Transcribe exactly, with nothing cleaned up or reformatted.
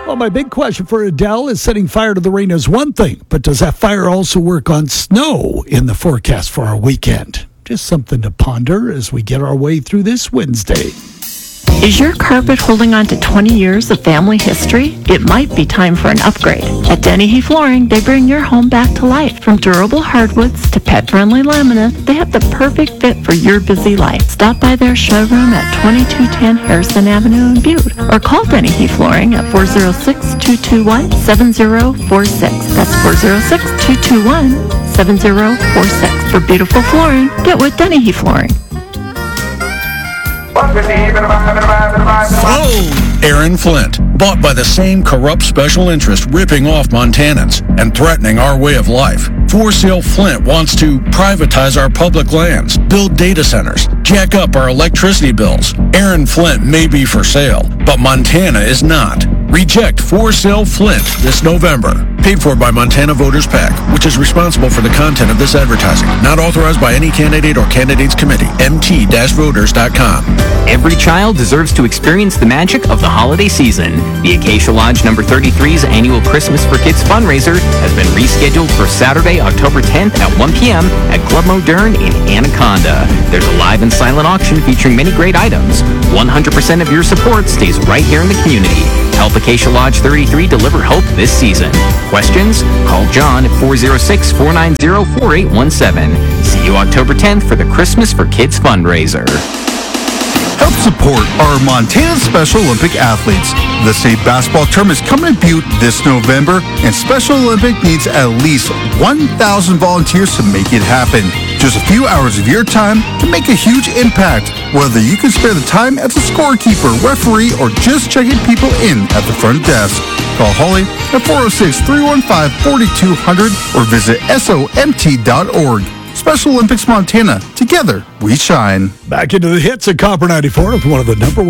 Well, my big question for Adele is setting fire to the rain is one thing, but does that fire also work on snow in the forecast for our weekend? Just something to ponder as we get our way through this Wednesday. Is your carpet holding on to twenty years of family history? It might be time for an upgrade. At Denny He Flooring, they bring your home back to life. From durable hardwoods to pet-friendly laminate, they have the perfect fit for your busy life. Stop by their showroom at twenty-two ten Harrison Avenue in Butte, or call Denny He Flooring at four oh six, two two one, seven oh four six. That's four oh six, two two one, seven oh four six. For beautiful flooring, get with Denny He Flooring. Oh, Aaron Flint, bought by the same corrupt special interest ripping off Montanans and threatening our way of life. For Sale Flint wants to privatize our public lands, build data centers, jack up our electricity bills. Aaron Flint may be for sale, but Montana is not. Reject For Sale Flint this November. Paid for by Montana Voters PAC, which is responsible for the content of this advertising. Not authorized by any candidate or candidates committee. M T voters dot com. Every child deserves to experience the magic of the holiday season. The Acacia Lodge number thirty-three's annual Christmas for Kids fundraiser has been rescheduled for Saturday, October tenth at one p.m. at Club Moderne in Anaconda. There's a live and silent auction featuring many great items. one hundred percent of your support stays right here in the community. Help Acacia Lodge thirty-three deliver hope this season. Questions? Call John at four oh six, four nine oh, four eight one seven. See you October tenth for the Christmas for Kids fundraiser. Help support our Montana Special Olympic athletes. The state basketball tournament is coming to Butte this November, and Special Olympic needs at least one thousand volunteers to make it happen. Just a few hours of your time can make a huge impact, whether you can spare the time as a scorekeeper, referee, or just checking people in at the front desk. Call Holly at four oh six, three one five, four two zero zero or visit S O M T dot org. Special Olympics Montana. Together, we shine. Back into the hits at Copper ninety-four with one of the number one